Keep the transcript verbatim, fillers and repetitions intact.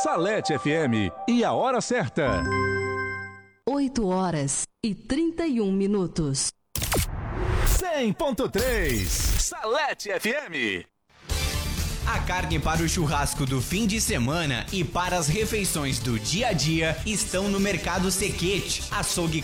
Salete F M e a hora certa. oito horas e trinta e um minutos. cem ponto três Salete F M. A carne para o churrasco do fim de semana e para as refeições do dia a dia estão no Mercado Sequete. Açougue